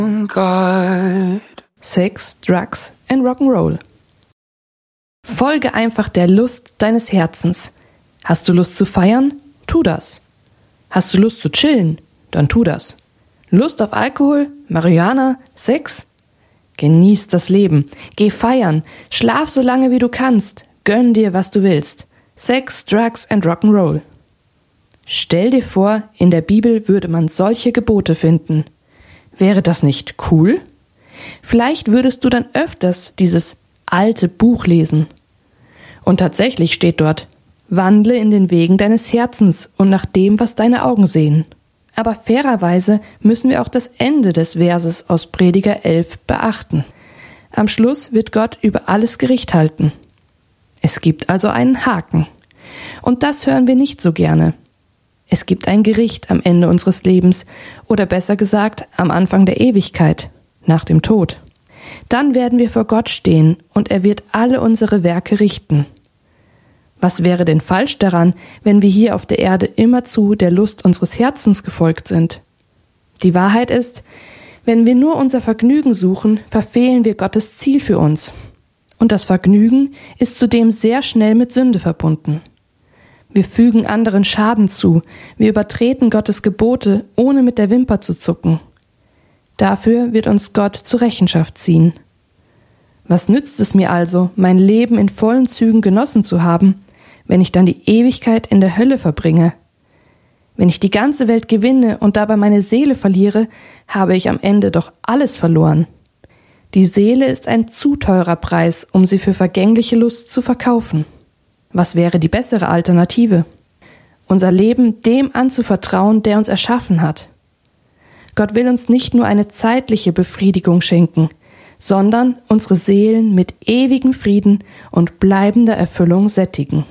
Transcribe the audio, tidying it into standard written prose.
God. Sex, Drugs and Rock'n'Roll. Folge einfach der Lust deines Herzens. Hast du Lust zu feiern? Tu das. Hast du Lust zu chillen? Dann tu das. Lust auf Alkohol, Marihuana, Sex? Genieß das Leben. Geh feiern. Schlaf so lange wie du kannst. Gönn dir, was du willst. Sex, Drugs and Rock'n'Roll. Stell dir vor, in der Bibel würde man solche Gebote finden. Wäre das nicht cool? Vielleicht würdest du dann öfters dieses alte Buch lesen. Und tatsächlich steht dort: Wandle in den Wegen deines Herzens und nach dem, was deine Augen sehen. Aber fairerweise müssen wir auch das Ende des Verses aus Prediger 11 beachten. Am Schluss wird Gott über alles Gericht halten. Es gibt also einen Haken. Und das hören wir nicht so gerne. Es gibt ein Gericht am Ende unseres Lebens, oder besser gesagt, am Anfang der Ewigkeit, nach dem Tod. Dann werden wir vor Gott stehen und er wird alle unsere Werke richten. Was wäre denn falsch daran, wenn wir hier auf der Erde immerzu der Lust unseres Herzens gefolgt sind? Die Wahrheit ist, wenn wir nur unser Vergnügen suchen, verfehlen wir Gottes Ziel für uns. Und das Vergnügen ist zudem sehr schnell mit Sünde verbunden. Wir fügen anderen Schaden zu, wir übertreten Gottes Gebote, ohne mit der Wimper zu zucken. Dafür wird uns Gott zur Rechenschaft ziehen. Was nützt es mir also, mein Leben in vollen Zügen genossen zu haben, wenn ich dann die Ewigkeit in der Hölle verbringe? Wenn ich die ganze Welt gewinne und dabei meine Seele verliere, habe ich am Ende doch alles verloren. Die Seele ist ein zu teurer Preis, um sie für vergängliche Lust zu verkaufen. Was wäre die bessere Alternative? Unser Leben dem anzuvertrauen, der uns erschaffen hat. Gott will uns nicht nur eine zeitliche Befriedigung schenken, sondern unsere Seelen mit ewigem Frieden und bleibender Erfüllung sättigen.